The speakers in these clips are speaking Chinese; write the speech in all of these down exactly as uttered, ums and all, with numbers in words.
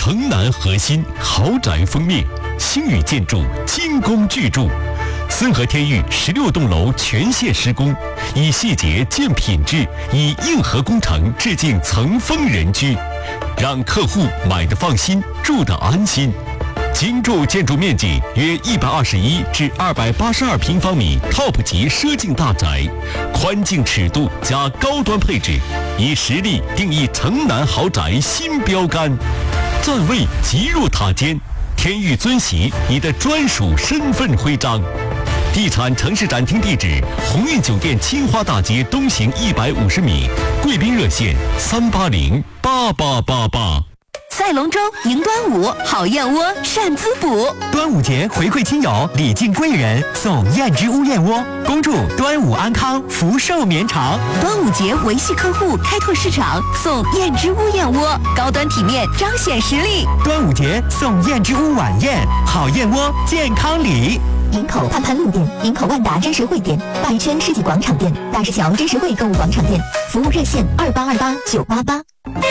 城南核心豪宅封面，星宇建筑精工巨筑，森和天域十六栋楼全线施工，以细节见品质，以硬核工程致敬层峰人居，让客户买得放心，住得安心。精筑建筑面积约一百二十一至二百八十二平方米 ，top 级奢境大宅，宽净尺度加高端配置，以实力定义城南豪宅新标杆。站位极入塔尖，天域尊玺你的专属身份徽章。地产城市展厅地址：鸿运酒店青花大街东行一百五十米，贵宾热线三八零八八八八。 赛龙舟迎端午，好燕窝善滋补。 端午节回馈亲友，礼敬贵人，送燕之屋燕窝，恭祝端午安康，福寿绵长。 端午节维系客户，开拓市场，送燕之屋燕窝，高端体面，彰显实力。 端午节送燕之屋晚宴，好燕窝健康礼。 营口盼盼路店、营口万达真实汇店、鲅鱼圈世纪广场店、大石桥真实汇购物广场店，服务热线二八二八九八八。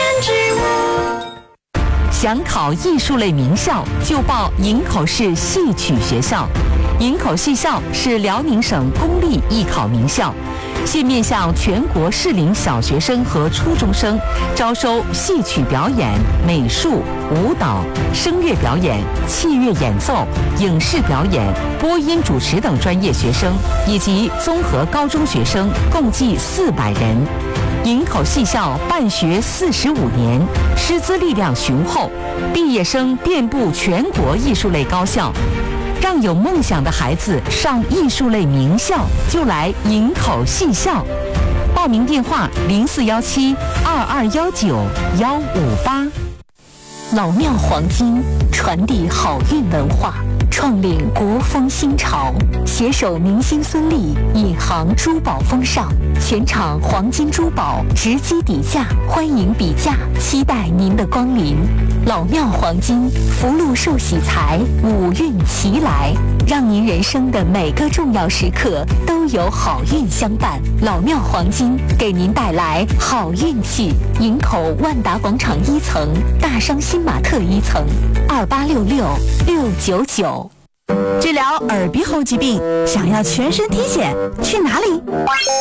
想考艺术类名校，就报营口市戏曲学校。营口戏校是辽宁省公立艺考名校，现面向全国适龄小学生和初中生，招收戏曲表演、美术、舞蹈、声乐表演、器乐演奏、影视表演、播音主持等专业学生，以及综合高中学生，共计四百人。营口戏校办学四十五年，师资力量雄厚，毕业生遍布全国艺术类高校。让有梦想的孩子上艺术类名校，就来营口戏校。报名电话：零四幺七二二幺九幺五八。 老庙黄金传递好运文化，创领国风新潮，携手明星孙俪，引航珠宝风尚。全场黄金珠宝直击底价，欢迎比价，期待您的光临。老庙黄金，福禄寿喜财，五运齐来，让您人生的每个重要时刻都有好运相伴。老庙黄金给您带来好运气。营口万达广场一层，大商新玛特一层，二八六六六九九。 治疗耳鼻喉疾病，想要全身体检，去哪里？